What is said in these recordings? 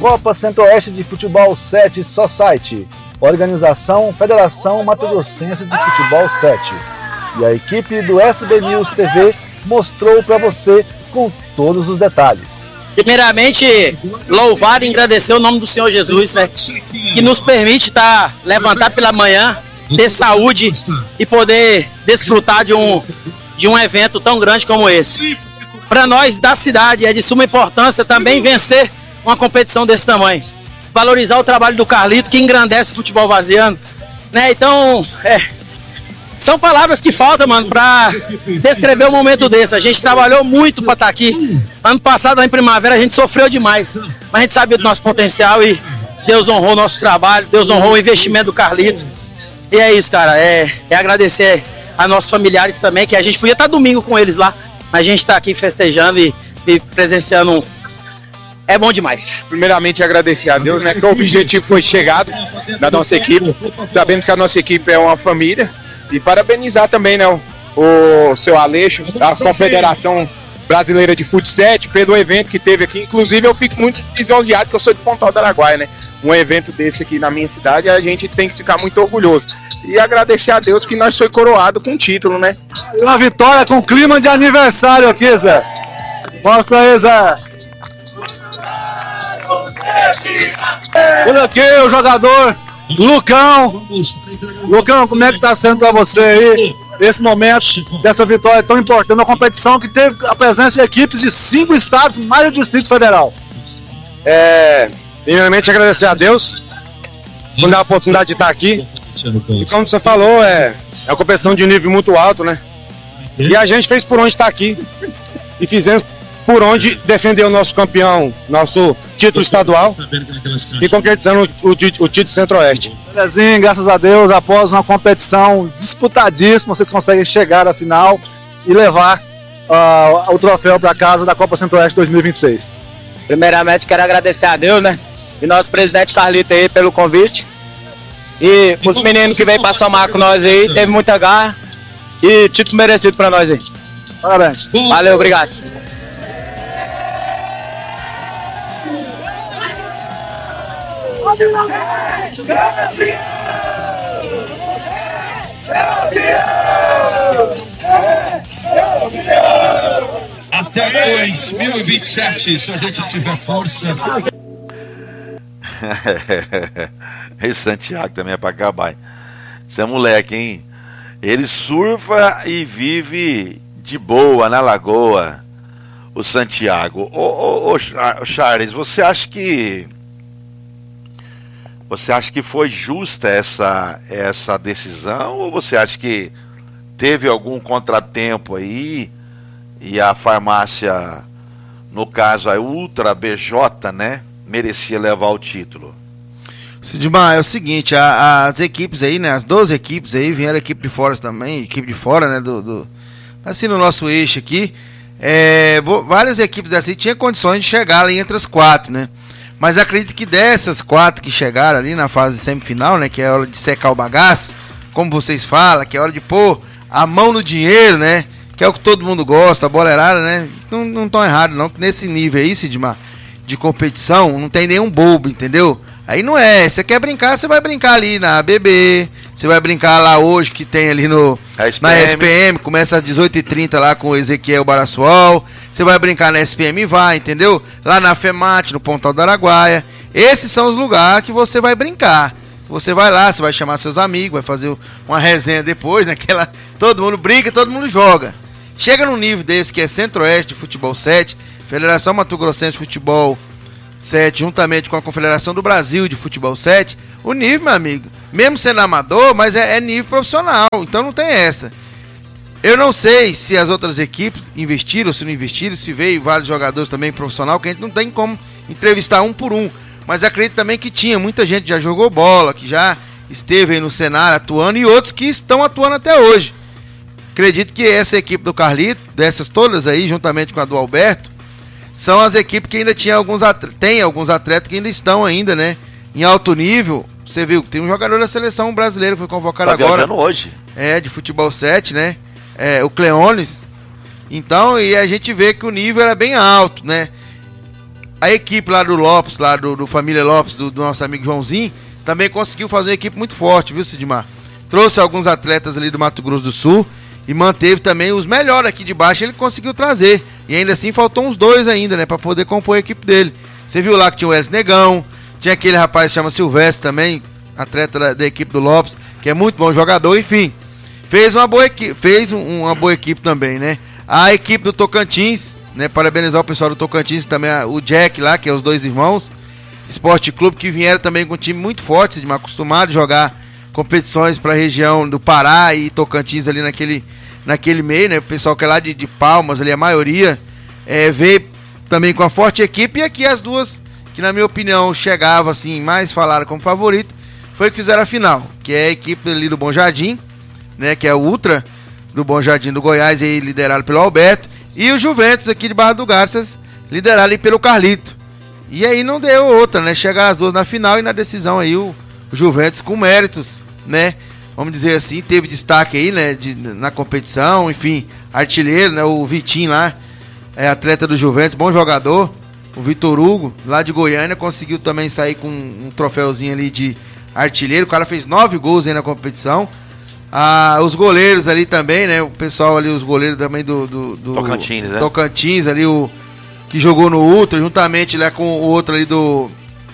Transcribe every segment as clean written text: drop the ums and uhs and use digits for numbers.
Copa Centro-Oeste de Futebol 7 Society. Organização Federação Mato Grossense de Futebol 7. E a equipe do SB News TV mostrou para você com todos os detalhes. Primeiramente, louvar e agradecer o nome do Senhor Jesus, né? Que nos permite levantar pela manhã, ter saúde e poder desfrutar de um evento tão grande como esse. Para nós da cidade é de suma importância também vencer uma competição desse tamanho. Valorizar o trabalho do Carlito, que engrandece o futebol vaziano, né? Então, são palavras que faltam, mano, pra descrever um momento desse. A gente trabalhou muito pra estar aqui. Ano passado, lá em primavera, a gente sofreu demais. Mas a gente sabia do nosso potencial e Deus honrou o nosso trabalho, Deus honrou o investimento do Carlito. E é isso, cara. É agradecer a nossos familiares também, que a gente podia estar domingo com eles lá. Mas a gente tá aqui festejando e presenciando. É bom demais. Primeiramente, agradecer a Deus, né? Que o objetivo foi chegado da nossa equipe. Sabendo que a nossa equipe é uma família. E parabenizar também, né, o seu Aleixo, da Confederação Brasileira de Futsal, pelo evento que teve aqui. Inclusive, eu fico muito lisonjeado, que eu sou de Pontal do Araguaia, né? Um evento desse aqui na minha cidade, a gente tem que ficar muito orgulhoso. E agradecer a Deus que nós foi coroado com o título, né? Uma vitória com clima de aniversário aqui, Zé. Mostra aí, Zé. Olha aqui o jogador Lucão. Lucão, como é que tá sendo pra você aí esse momento dessa vitória tão importante, uma competição que teve a presença de equipes de 5 estados mais do Distrito Federal? Primeiramente agradecer a Deus por dar a oportunidade de estar aqui. E como você falou, é uma competição de nível muito alto, né? E a gente fez por onde estar aqui. E fizemos por onde defender o nosso campeão, nosso título estadual, e concretizando o título Centro-Oeste. Belezinho, graças a Deus, após uma competição disputadíssima, vocês conseguem chegar à final e levar o troféu para casa da Copa Centro-Oeste 2026. Primeiramente, quero agradecer a Deus, né? E nosso presidente Carlito aí pelo convite. E os meninos que veio para somar com nós aí, teve muita garra e título merecido para nós aí. Parabéns. Valeu, obrigado. Até 2027, se a gente tiver força. Esse Santiago também é pra acabar, hein? Você é moleque, hein? Ele surfa e vive de boa na lagoa, o Santiago. Ô Charles, você acha que foi justa essa decisão, ou você acha que teve algum contratempo aí e a farmácia, no caso a Ultra BJ, né, merecia levar o título? Sidmar, é o seguinte, as equipes aí, né, as 12 equipes aí, vieram equipe de fora também, equipe de fora, né, assim no nosso eixo aqui, várias equipes assim tinham condições de chegar ali entre as 4, né, mas acredito que dessas 4 que chegaram ali na fase semifinal, né, que é a hora de secar o bagaço, como vocês falam, que é a hora de pôr a mão no dinheiro, né, que é o que todo mundo gosta, a boleirada, né, não tão errado não, que nesse nível aí, Sidmar, de competição, não tem nenhum bobo, entendeu? Aí não é, você quer brincar, você vai brincar ali na ABB, você vai brincar lá hoje que tem ali na SPM, começa às 18h30 lá com o Ezequiel Barassuol, você vai brincar na SPM e vai, entendeu? Lá na FEMAT, no Pontal do Araguaia, esses são os lugares que você vai brincar, você vai lá, você vai chamar seus amigos, vai fazer uma resenha depois, né? Todo mundo brinca, todo mundo joga. Chega num nível desse que é Centro-Oeste de Futebol 7, Federação Mato Grossense de Futebol 7, juntamente com a Confederação do Brasil de Futebol 7, o nível, meu amigo, mesmo sendo amador, mas é nível profissional, então não tem essa. Eu não sei se as outras equipes investiram, se não investiram, se veio vários jogadores também profissional, que a gente não tem como entrevistar um por um, mas acredito também que tinha, muita gente já jogou bola, que já esteve aí no cenário atuando, e outros que estão atuando até hoje. Acredito que essa equipe do Carlito, dessas todas aí, juntamente com a do Alberto, são as equipes que ainda tem alguns atletas que ainda estão ainda, né, em alto nível. Você viu que tem um jogador da seleção brasileira que foi convocado agora. Hoje. De futebol 7, né? O Cleones. Então, e a gente vê que o nível era bem alto, né? a equipe lá do Lopes, lá do Família Lopes, do nosso amigo Joãozinho, também conseguiu fazer uma equipe muito forte, viu, Sidmar? Trouxe alguns atletas ali do Mato Grosso do Sul e manteve também os melhores aqui de baixo, ele conseguiu trazer. E ainda assim faltou uns 2 ainda, né, pra poder compor a equipe dele. Você viu lá que tinha o Wesley Negão, tinha aquele rapaz que chama Silvestre também, atleta da equipe do Lopes, que é muito bom jogador, enfim. Fez uma boa equipe também, né? A equipe do Tocantins, né, parabenizar o pessoal do Tocantins, também o Jack lá, que é os 2 irmãos, Esporte Clube, que vieram também com um time muito forte, acostumado a jogar competições para a região do Pará e Tocantins ali naquele meio, né? O pessoal que é lá de Palmas, ali a maioria, veio também com a forte equipe. E aqui as duas, que na minha opinião chegavam assim, mais falaram como favorito, foi que fizeram a final, que é a equipe ali do Bom Jardim, né? Que é o Ultra do Bom Jardim do Goiás, aí, liderado pelo Alberto, e o Juventus aqui de Barra do Garças, liderado ali pelo Carlito. E aí não deu outra, né? Chegaram as duas na final e na decisão aí o Juventus com méritos, né? Vamos dizer assim, teve destaque aí, né? Na competição, enfim, artilheiro, né? O Vitinho lá, atleta do Juventus, bom jogador. O Vitor Hugo, lá de Goiânia, conseguiu também sair com um troféuzinho ali de artilheiro. O cara fez 9 gols aí na competição. Os goleiros ali também, né? O pessoal ali, os goleiros também do Tocantins, né? Tocantins ali, que jogou no Ultra, juntamente lá com o outro ali do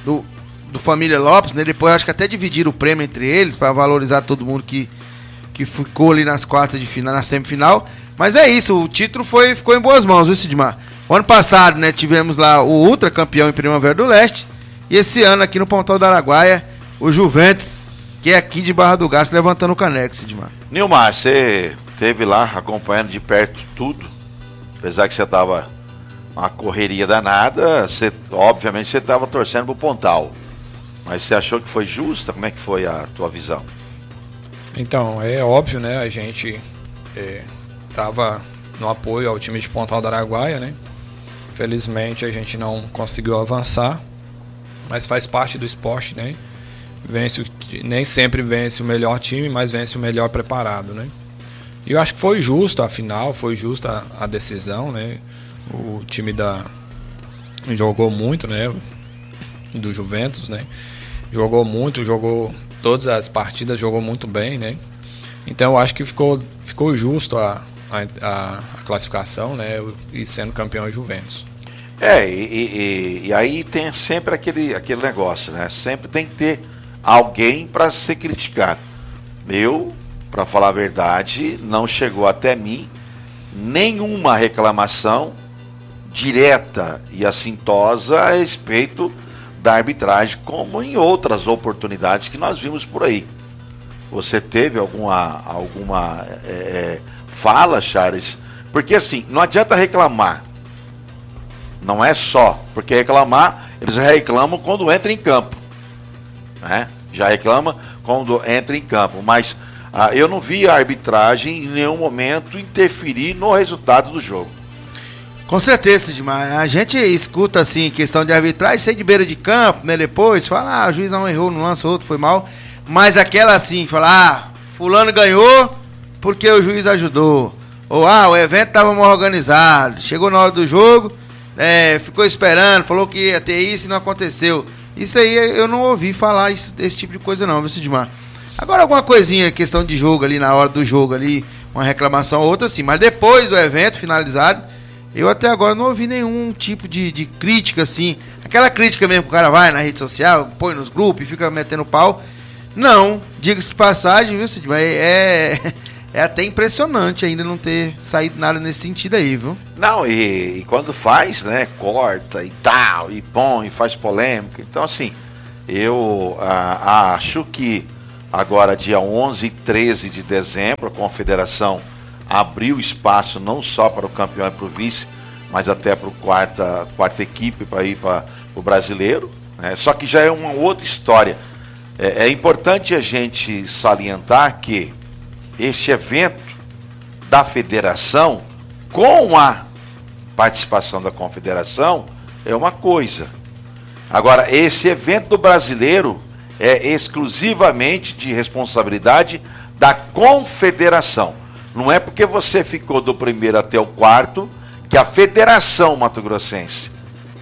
Família Lopes, né? Depois acho que até dividiram o prêmio entre eles para valorizar todo mundo que ficou ali nas quartas de final, na semifinal. Mas é isso, o título ficou em boas mãos, viu, Sidmar? O ano passado, né, tivemos lá o Ultra campeão em Primavera do Leste, e esse ano aqui no Pontal do Araguaia, o Juventus, que é aqui de Barra do Garças, levantando o caneco, Sidmar. Nilmar, você esteve lá acompanhando de perto tudo, apesar que você estava uma correria danada, obviamente você estava torcendo pro Pontal. Mas você achou que foi justa? Como é que foi a tua visão? Então, é óbvio, né? A gente estava no apoio ao time de Pontal do Araguaia, né? Felizmente a gente não conseguiu avançar, mas faz parte do esporte, né? Nem sempre vence o melhor time, mas vence o melhor preparado, né? E eu acho que foi justo a final, foi justa a decisão, né? O time jogou muito, né? Do Juventus, né? Jogou muito, jogou todas as partidas, jogou muito bem, né? Então eu acho que ficou justo a classificação, né? E sendo campeão é Juventus. E aí tem sempre aquele negócio, né? Sempre tem que ter alguém para ser criticado. Eu, para falar a verdade, não chegou até mim nenhuma reclamação direta e assintosa a respeito da arbitragem, como em outras oportunidades que nós vimos por aí. Você teve alguma fala, Charles? Porque assim, não adianta reclamar. Não é só, porque reclamar, eles reclamam quando entra em campo, né? Já reclama quando entra em campo, mas eu não vi a arbitragem em nenhum momento interferir no resultado do jogo. Com certeza, Sidmar. A gente escuta assim, questão de arbitragem, sai de beira de campo, né? Depois fala, o juiz não errou, não lançou, outro foi mal. Mas aquela assim, fala, fulano ganhou porque o juiz ajudou. Ou o evento estava mal organizado, chegou na hora do jogo, ficou esperando, falou que ia ter isso e não aconteceu. Isso aí eu não ouvi falar desse tipo de coisa não, viu, Sidmar? Agora alguma coisinha, questão de jogo ali, na hora do jogo ali, uma reclamação ou outra assim, mas depois do evento finalizado, eu até agora não ouvi nenhum tipo de crítica assim, aquela crítica mesmo que o cara vai na rede social, põe nos grupos e fica metendo pau. Não, diga-se de passagem, viu, Sidmar? É até impressionante ainda não ter saído nada nesse sentido aí, viu? Não, e quando faz, né, corta e tal, e põe, faz polêmica. Então, assim, eu acho que agora, dia 11 e 13 de dezembro, a Confederação abriu espaço não só para o campeão e para o vice, mas até para a quarta equipe para ir para o brasileiro, né? Só que já é uma outra história. É importante a gente salientar que este evento da federação, com a participação da confederação, é uma coisa. Agora, esse evento do brasileiro é exclusivamente de responsabilidade da confederação. Não é porque você ficou do primeiro até o quarto que a Federação Mato Grossense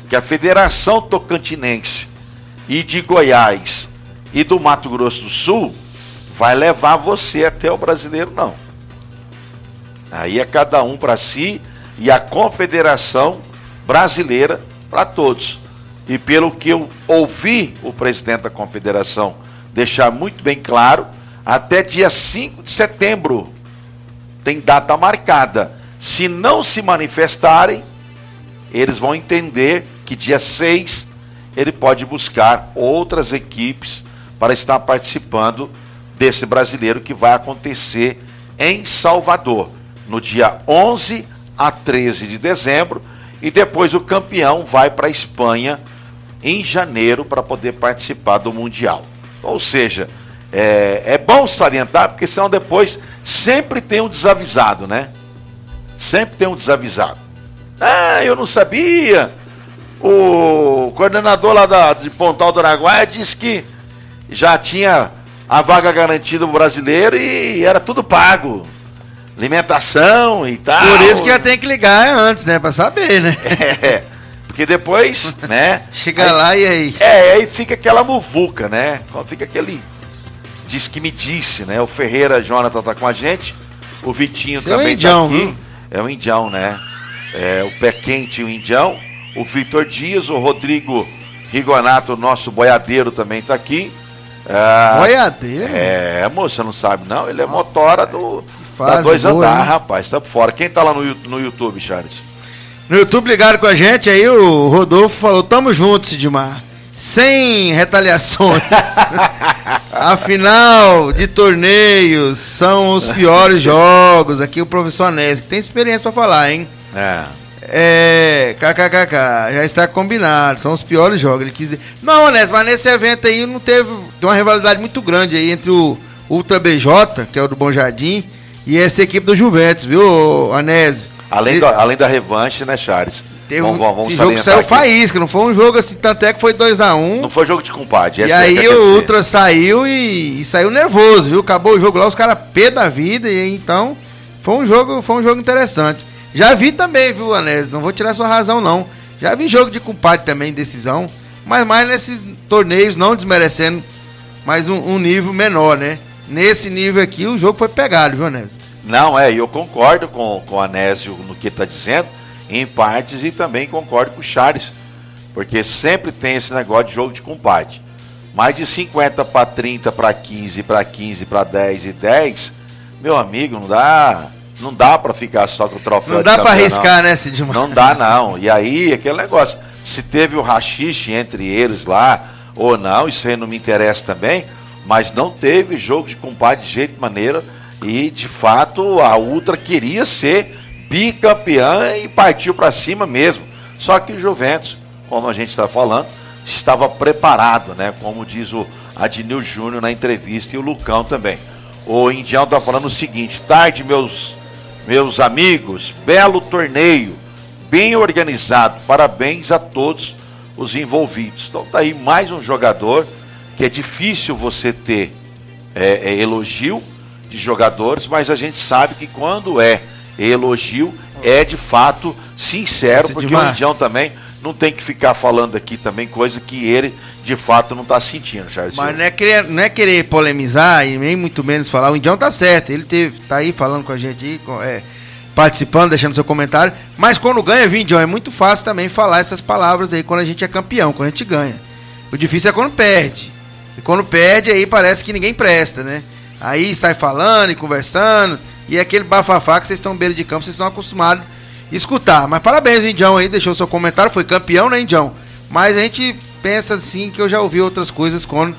que a Federação Tocantinense e de Goiás e do Mato Grosso do Sul vai levar você até o Brasileiro, não. Aí é cada um para si e a Confederação Brasileira para todos. E pelo que eu ouvi o presidente da Confederação deixar muito bem claro, até dia 5 de setembro tem data marcada. Se não se manifestarem, eles vão entender que dia 6 ele pode buscar outras equipes para estar participando desse brasileiro que vai acontecer em Salvador, no dia 11 a 13 de dezembro, e depois o campeão vai para a Espanha em janeiro para poder participar do Mundial. Ou seja, é bom salientar, porque senão depois sempre tem um desavisado, né? Sempre tem um desavisado. Ah, eu não sabia. O coordenador lá de Pontal do Araguaia disse que já tinha a vaga garantida do brasileiro e era tudo pago. Alimentação e tal. Por isso que já tem que ligar antes, né? Pra saber, né? Porque depois, né? Chega aí, lá e aí? Aí fica aquela muvuca, né? Fica aquele... Diz que me disse, né? O Ferreira Jonathan tá com a gente. O Vitinho Você também é um indião, tá aqui. viu? É um indião, né? O Pé Quente, o indião. O Vitor Dias, o Rodrigo Rigonato, nosso boiadeiro, também tá aqui. Boiadeiro? Moça, não sabe não? Ele é motora da Dois Andar, rapaz. Tá por fora. Quem tá lá no YouTube, Charles? No YouTube ligaram com a gente, aí o Rodolfo falou, tamo junto, Sidmar. Sem retaliações. Afinal de torneios, são os piores jogos. Aqui o professor Anésio, que tem experiência pra falar, hein? KKKK, já está combinado, são os piores jogos. Ele quis dizer. Não, Anésio, mas nesse evento aí não tem uma rivalidade muito grande aí entre o Ultra BJ, que é o do Bom Jardim, e essa equipe do Juventus, viu, Anésio? Além da revanche, né, Charles? Esse jogo saiu faísca, não foi um jogo assim, tanto é que foi 2-1. Não foi jogo de compadre. E aí o Ultra saiu e saiu nervoso, viu? Acabou o jogo lá, os caras pé da vida, e então foi um jogo interessante. Já vi também, viu, Anésio? Não vou tirar sua razão, não. Já vi jogo de compadre também, decisão, mas mais nesses torneios, não desmerecendo, mas um nível menor, né? Nesse nível aqui, o jogo foi pegado, viu, Anésio? Não, eu concordo com o Anésio no que está dizendo, em partes, e também concordo com o Charles, porque sempre tem esse negócio de jogo de compadre. Mais de 50 para 30, para 15, para 15, para 10 e 10, meu amigo, não dá para ficar só com o troféu. Não dá para arriscar, né, Sidmar? Não dá, não. E aí, aquele negócio, se teve o rachixe entre eles lá ou não, isso aí não me interessa também, mas não teve jogo de compadre de jeito maneira, e de fato a Ultra queria ser bicampeã e partiu para cima mesmo. Só que o Juventus, como a gente está falando, estava preparado, né? Como diz o Adnil Júnior na entrevista, e o Lucão também. O Indião está falando o seguinte: tarde, meus amigos, belo torneio, bem organizado, parabéns a todos os envolvidos. Então tá aí mais um jogador que é difícil você ter elogio de jogadores, mas a gente sabe que quando é elogio, é de fato sincero, porque o Indião também não tem que ficar falando aqui também coisa que ele de fato não está sentindo, Charles. Mas não é querer polemizar e nem muito menos falar, o Indião tá certo, ele tá aí falando com a gente, participando, deixando seu comentário, mas quando ganha, viu, Indião, é muito fácil também falar essas palavras aí quando a gente é campeão, quando a gente ganha. O difícil é quando perde, e quando perde aí parece que ninguém presta, né? Aí sai falando e conversando, e é aquele bafafá que vocês estão beira de campo, vocês estão acostumados a escutar. Mas parabéns, Indião, aí, deixou seu comentário, foi campeão, né, Indião? Mas a gente pensa assim que eu já ouvi outras coisas quando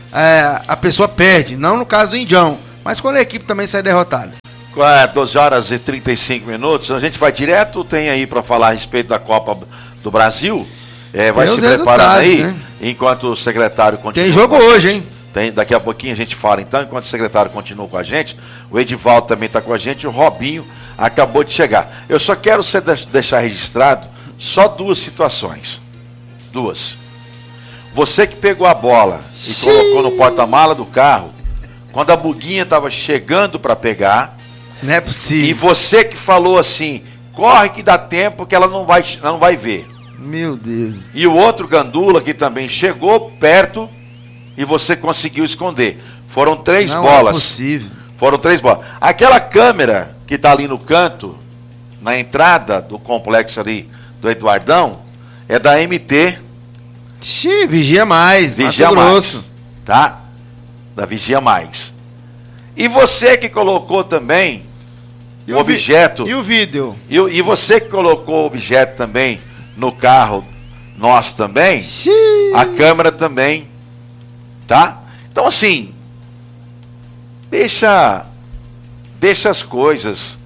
a pessoa perde, não no caso do Indião, mas quando a equipe também sai derrotada. 12 horas e 35 minutos, a gente vai direto, tem aí para falar a respeito da Copa do Brasil, vai se preparando aí, né? Enquanto o secretário continua. Tem jogo hoje, hein? Daqui a pouquinho a gente fala então, enquanto o secretário continua com a gente, o Edivaldo também está com a gente, o Robinho acabou de chegar. Eu só quero deixar registrado só duas situações. Duas. Você que pegou a bola e colocou no porta-mala do carro, quando a buguinha estava chegando para pegar, não é possível. E você que falou assim, corre que dá tempo que ela não vai ver. Meu Deus. E o outro gandula que também chegou perto e você conseguiu esconder. Foram 3 bolas. Não é possível. Foram 3 bolas. Aquela câmera que tá ali no canto, na entrada do complexo ali do Eduardão, é da MT. Vigia Mais. Vigia Mais. Tá? Da Vigia Mais. E você que colocou também o objeto. E o vídeo? E você que colocou o objeto também no carro nosso também. A câmera também. Tá? Então assim, deixa as coisas,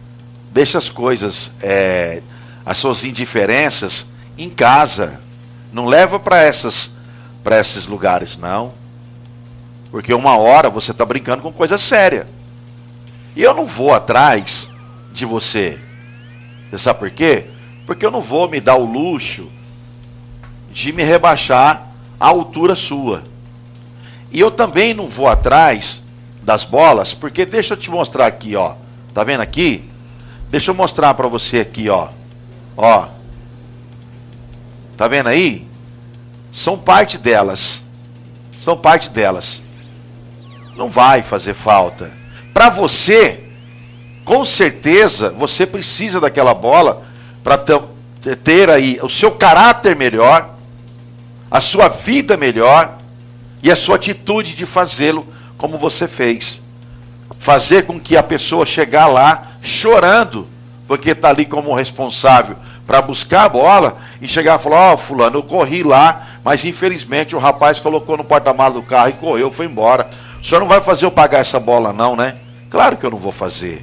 as suas indiferenças em casa. Não leva para esses lugares, não. Porque uma hora você está brincando com coisa séria. E eu não vou atrás de você. Você sabe por quê? Porque eu não vou me dar o luxo de me rebaixar à altura sua. E eu também não vou atrás das bolas, porque deixa eu te mostrar aqui, ó. Tá vendo aqui? Deixa eu mostrar para você aqui, ó. Ó. Tá vendo aí? São parte delas. São parte delas. Não vai fazer falta. Para você, com certeza, você precisa daquela bola para ter aí o seu caráter melhor, a sua vida melhor e a sua atitude de fazê-lo como você fez. Fazer com que a pessoa chegar lá chorando, porque está ali como responsável para buscar a bola e chegar e falar: ó, fulano, eu corri lá, mas infelizmente o rapaz colocou no porta-malas do carro e correu, foi embora. O senhor não vai fazer eu pagar essa bola não, né? Claro que eu não vou fazer.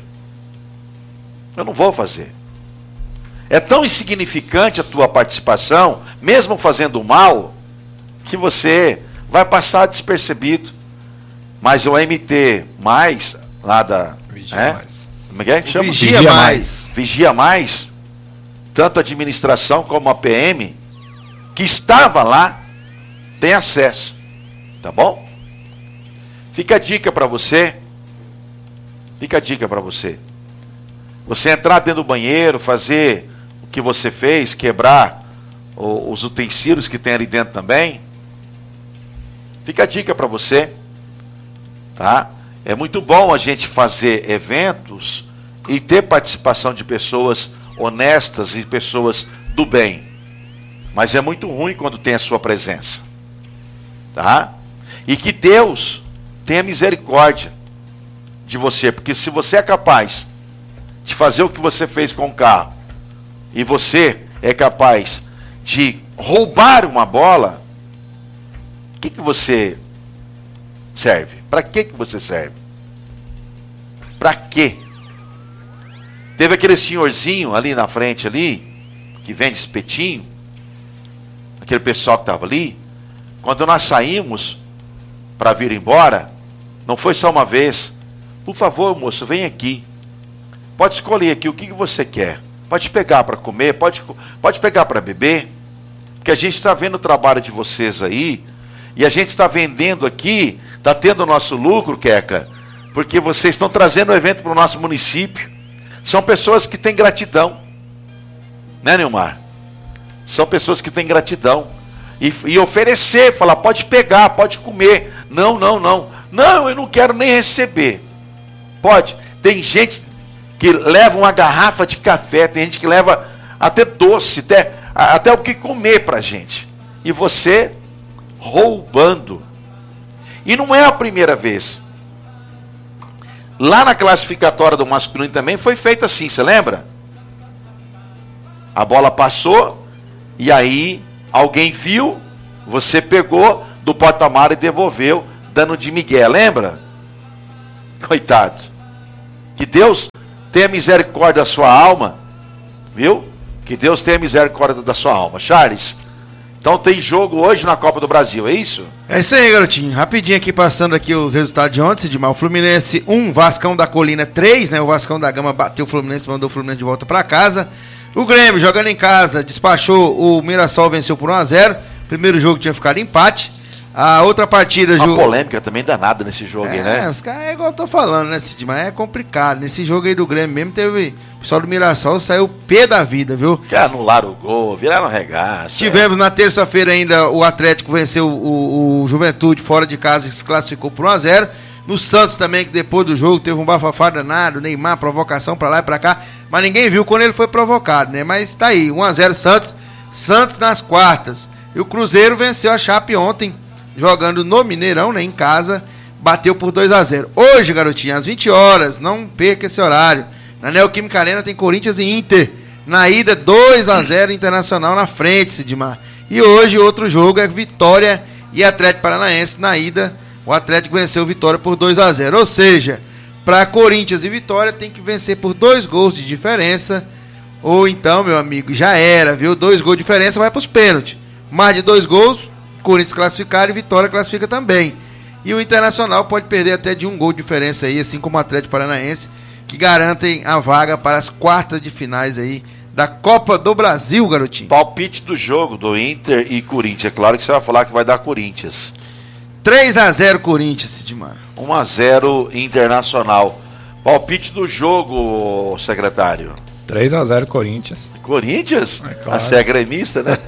Eu não vou fazer. É tão insignificante a tua participação, mesmo fazendo mal, que você vai passar despercebido. Mas o MT mais, lá da... Vigia Mais. Como é que é? Chama? Vigia Mais. Vigia Mais. Tanto a administração como a PM, que estava lá, tem acesso. Tá bom? Fica a dica para você. Fica a dica para você. Você entrar dentro do banheiro, fazer o que você fez, quebrar os utensílios que tem ali dentro também. Fica a dica para você. Tá? É muito bom a gente fazer eventos e ter participação de pessoas honestas e pessoas do bem. Mas é muito ruim quando tem a sua presença. Tá? E que Deus tenha misericórdia de você, porque se você é capaz de fazer o que você fez com o carro, e você é capaz de roubar uma bola, o que você serve? Para que você serve? Para quê? Teve aquele senhorzinho ali na frente ali, que vende espetinho, aquele pessoal que estava ali, quando nós saímos para vir embora, não foi só uma vez. Por favor, moço, vem aqui. Pode escolher aqui o que você quer. Pode pegar para comer, pode pegar para beber. Porque a gente está vendo o trabalho de vocês aí. E a gente está vendendo aqui, está tendo o nosso lucro, Queca. Porque vocês estão trazendo o evento para o nosso município. São pessoas que têm gratidão. Né, Nilmar? São pessoas que têm gratidão. E oferecer, falar, pode pegar, pode comer. Não. Não, eu não quero nem receber. Pode. Tem gente que leva uma garrafa de café, tem gente que leva até doce, até o que comer pra gente. E você roubando. E não é a primeira vez. Lá na classificatória do masculino também foi feito assim, você lembra? A bola passou, e aí alguém viu, você pegou do porta-malas e devolveu, dando de migué, lembra? Coitado. Que Deus tenha misericórdia da sua alma, viu? Que Deus tenha misericórdia da sua alma. Charles, então tem jogo hoje na Copa do Brasil, é isso? É isso aí, garotinho. Rapidinho aqui, passando aqui os resultados de ontem, Sidmar. O Fluminense 1, Vascão da Colina 3, né? O Vascão da Gama bateu o Fluminense, mandou o Fluminense de volta para casa. O Grêmio, jogando em casa, despachou o Mirassol, venceu por 1-0. Primeiro jogo tinha ficado empate. A outra partida, Uma polêmica também danada nesse jogo aí, né? Os caras, é igual eu tô falando, né, Sidmar? É complicado. Nesse jogo aí do Grêmio mesmo, teve. O pessoal do Mirassol saiu pé da vida, viu? Que anularam o gol, viraram regaço. Tivemos na terça-feira ainda o Atlético venceu o Juventude fora de casa e se classificou por 1-0. No Santos também, que depois do jogo teve um bafafá danado, Neymar, provocação pra lá e pra cá. Mas ninguém viu quando ele foi provocado, né? Mas tá aí, 1-0 Santos nas quartas. E o Cruzeiro venceu a Chape ontem, jogando no Mineirão, né, em casa, bateu por 2-0. Hoje, garotinho, às 20 horas, não perca esse horário. Na Neoquímica Arena tem Corinthians e Inter. Na ida, 2-0 Internacional na frente, Sidmar. E hoje, outro jogo é Vitória e Atlético Paranaense. Na ida, o Atlético venceu o Vitória por 2-0. Ou seja, para Corinthians e Vitória tem que vencer por 2 gols de diferença. Ou então, meu amigo, já era, viu? 2 gols de diferença, vai para os pênaltis. Mais de 2 gols, Corinthians classificar e Vitória classifica também. E o Internacional pode perder até de 1 gol de diferença aí, assim como o Atlético Paranaense, que garantem a vaga para as quartas de finais aí da Copa do Brasil, garotinho. Palpite do jogo do Inter e Corinthians. É claro que você vai falar que vai dar Corinthians. 3-0 Corinthians, Sidmar. 1-0 Internacional. Palpite do jogo, secretário. 3-0 Corinthians. Corinthians? É claro. Você é gremista, né?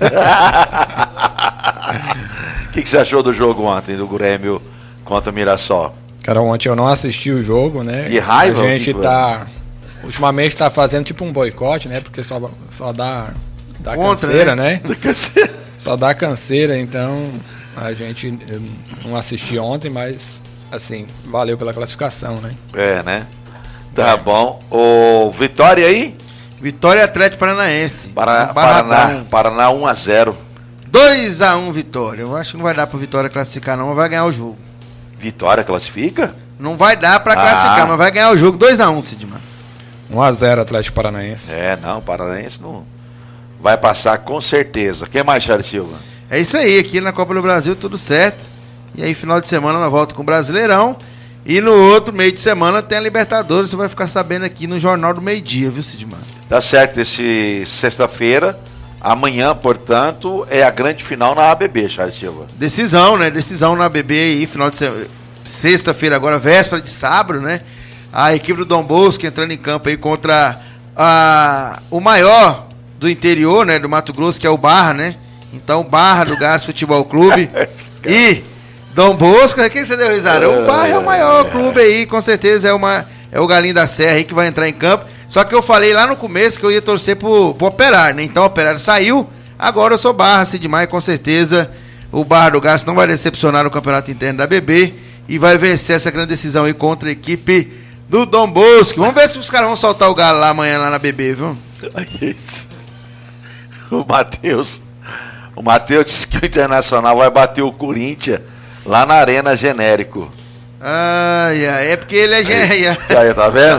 O que você achou do jogo ontem, do Grêmio contra o Mirassol? Cara, ontem eu não assisti o jogo, né? Que raiva. A gente tá... Ultimamente tá fazendo tipo um boicote, né? Porque só dá canseira, né? Só dá canseira, então a gente não assistiu ontem, mas assim, valeu pela classificação, né? É, né? Tá bom. O Vitória aí? Vitória e Atlético Paranaense. Paraná 1-0. 2-1 Vitória. Eu acho que não vai dar pro Vitória classificar não, mas vai ganhar o jogo. Vitória classifica? Não vai dar pra classificar, mas vai ganhar o jogo. 2-1, Sidmar. 1-0 Atlético Paranaense. Não, o Paranaense não vai passar com certeza. Quem mais, Charles Silva? É isso aí, aqui na Copa do Brasil tudo certo. E aí final de semana nós volta com o Brasileirão. E no outro meio de semana tem a Libertadores. Você vai ficar sabendo aqui no Jornal do Meio-Dia, viu, Sidmar? Tá certo, esse sexta-feira, amanhã, portanto, é a grande final na ABB, Charles Silva. Decisão, né? Decisão na ABB aí, final de semana. Sexta-feira agora, véspera de sábado, né? A equipe do Dom Bosco entrando em campo aí contra o maior do interior, né? Do Mato Grosso, que é o Barra, né? Então, Barra do Gás Futebol Clube e Dom Bosco, quem você deu risada? O Barra é o maior clube aí, com certeza é o Galinho da Serra aí que vai entrar em campo. Só que eu falei lá no começo que eu ia torcer pro Operário, né? Então o Operário saiu, agora eu sou Barra, Sidmar, e com certeza o Barra do Gás não vai decepcionar no campeonato interno da BB e vai vencer essa grande decisão aí contra a equipe do Dom Bosco. Vamos ver se os caras vão soltar o galo lá amanhã lá na BB, viu? O Matheus disse que o Internacional vai bater o Corinthians lá na Arena Genérico. É porque ele é genérico. Aí, tá vendo?